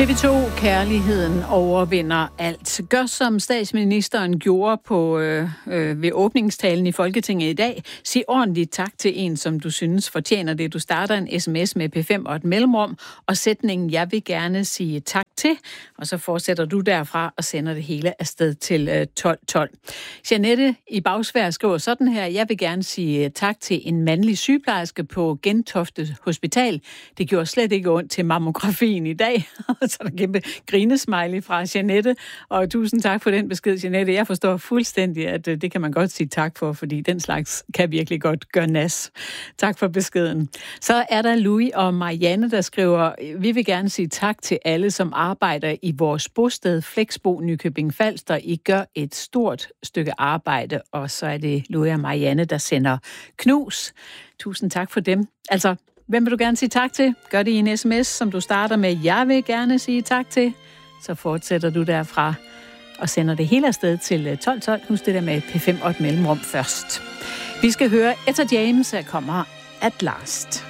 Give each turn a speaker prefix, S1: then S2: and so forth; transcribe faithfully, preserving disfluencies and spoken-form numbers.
S1: T V to, kærligheden overvinder alt. Gør som statsministeren gjorde på, øh, øh, ved åbningstalen i Folketinget i dag. Sig ordentligt tak til en, som du synes fortjener det. Du starter en sms med P fem og et mellemrum, og sætningen, jeg vil gerne sige tak til, og så fortsætter du derfra og sender det hele afsted til øh, tolv tolv. Jeanette i Bagsvær skriver sådan her, jeg vil gerne sige tak til en mandlig sygeplejerske på Gentofte Hospital. Det gjorde slet ikke ondt til mammografien i dag. Så er der kæmpe grinesmiley fra Jeanette, og tusind tak for den besked, Jeanette. Jeg forstår fuldstændig, at det kan man godt sige tak for, fordi den slags kan virkelig godt gøre nas. Tak for beskeden. Så er der Louis og Marianne, der skriver, vi vil gerne sige tak til alle, som arbejder i vores bosted Flexbo Nykøbing Falster. I gør et stort stykke arbejde, og så er det Louis og Marianne, der sender knus. Tusind tak for dem. Altså, hvem vil du gerne sige tak til? Gør det i en sms, som du starter med, jeg vil gerne sige tak til. Så fortsætter du derfra og sender det hele afsted til tolv tolv. Husk det der med P fem og et mellemrum først. Vi skal høre Etta James, her kommer At Last.